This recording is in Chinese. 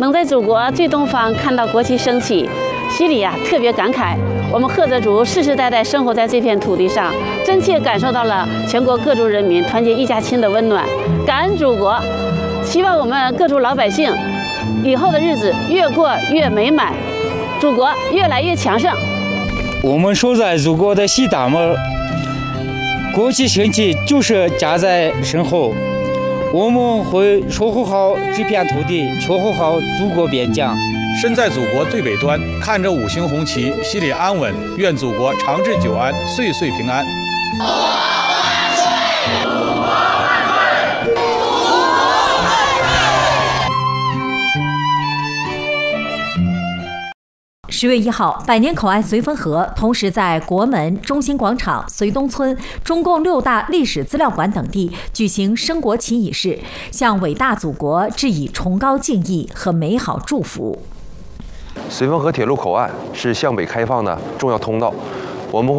能在祖国最东方看到国旗升起，心里特别感慨。我们赫泽族世世代代生活在这片土地上，真切感受到了全国各族人民团结一家亲的温暖。感恩祖国，希望我们各族老百姓以后的日子越过越美满，祖国越来越强盛。 我们守在祖国的西大门，国旗升起就是家在身后。我们会守护好这片土地，守护好祖国边疆。 身在祖国最北端，看着五星红旗，心里安稳。愿祖国长治久安，岁岁平安。 10月1号，百年口岸绥芬河同时在国门、中心广场、绥东村、中共6大历史资料馆等地举行升国旗仪式，向伟大祖国致以崇高敬意和美好祝福。 绥芬河铁路口岸是向北开放的重要通道，我们